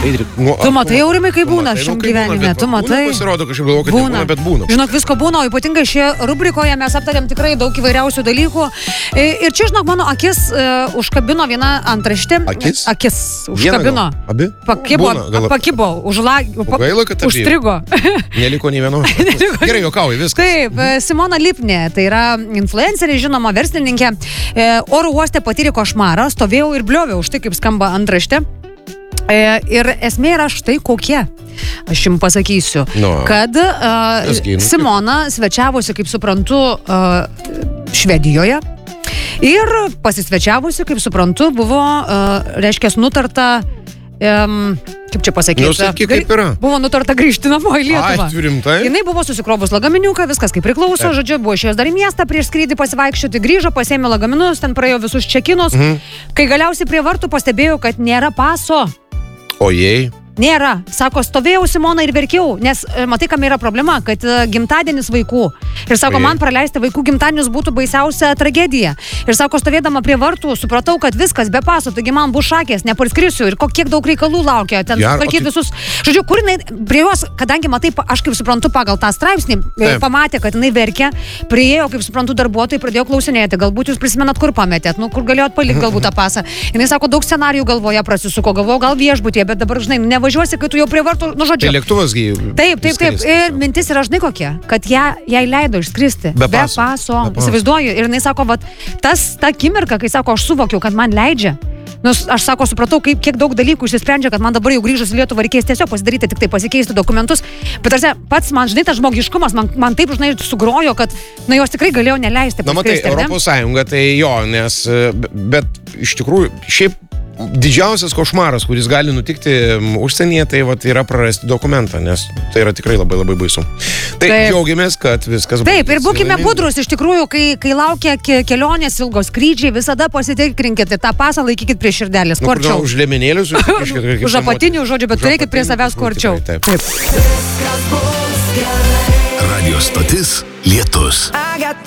Tu matai, Aurimai, kaip būna šiam gyvenime, tu matai. Pasirodo, kažkaip galvoju, kad nebūna, bet būna. Žinok, visko būna, ypatingai šioje rubrikoje mes aptarėm tikrai daug įvairiausių dalykų. Ir čia, žinok, mano akis užkabino viena antraštė. Akis užkabino. Abi? Pakibo, užstrigo. Neliko nei vienos. Gerai, juokauju, viskas. Taip, Simona Lipnė, tai yra influencerė, žinoma, verslininkė. Oro uoste patyrė košmarą, stovėjau ir blioviau, štai kaip skamba antraštė. Ir esmė yra štai kokie. Aš jums pasakysiu, kad Simona svečiavosi, kaip suprantu, Švedijoje. Ir pasisvečiavusi, kaip suprantu, buvo, reiškia, nutarta, kaip čia pasakyti, sakyk, kaip yra. Buvo nutarta grįžti namo į Lietuvą. Rimtai? Jinai buvo susikrovus lagaminiuką, viskas kaip priklauso, žodžiu, buvo išėjęs dar į miestą prieš skrydį pasivaikščioti, grįžo, pasėmė lagaminus, ten praėjo visus čekinus. Kai galiausiai prie vartų pastebėjau, kad nėra paso. Ojei. Nėra. Sako, stovėjau Simona ir verkiau, nes matai, kam yra problema, kad gimtadienis vaikų. Ir sako, man praleisti vaikų gimtadienius būtų baisiausia tragedija. Ir sako, stovėdama prie vartų, supratau, kad viskas be paso, taigi man bus šakės, neparskrisiu ir kiek daug reikalų laukia. Ten sutvarkyti visus. Žodžiu, kur jinai prie jos, kadangi matai, aš kaip suprantu, pagal tą straipsnį, pamatė, kad jinai verkia, priėjo, kaip suprantu, darbuotojai, pradėjo klausinėti, galbūt jūs prisimenat, kur pametėt, kur galėjot palikti galbūt tą pasą. Jinai sako, daug scenarijų galvoje prasisuko, galvoju, gal viešbutyje, bet dabar, žinai, nevažiuosi, kai tu jau prie vartų, žodžiu. Tai lėktuvas gi. Taip. Ir mintis yra, žinai kokia, kad jai leido išskristi. Be paso. Įsivaizduoju. Ir jinai sako, ta akimirka, kai sako, aš suvokiau, kad man leidžia. Aš sako, supratau, kiek daug dalykų išsisprendžia, kad man dabar jau grįžus į Lietuvą reikės tiesiog pasidaryti, tik tai pasikeisti dokumentus. Bet pats man, žinai, tas žmogiškumas, man taip, žinai, sugrojo, kad jos tikrai galėjau neleisti. Na, matai, Europos Sąjunga, tai jo, nes, bet iš tikrųjų, šiaip didžiausias košmaras, kuris gali nutikti užsienyje, tai yra prarasti dokumentą, nes tai yra tikrai labai labai baisu. Tai džiaugiamės, kad viskas bus. Taip, ir būkime budrus, iš tikrųjų, kai laukia kelionės ilgos skrydžiai, visada pasitikrinkite tą pasą, laikykit prie širdelės, kuo arčiau. Už liemenėlius, už apatinių, žodžiu, bet turėkit prie savęs kuo arčiau. Taip. Radio stotis Lietus.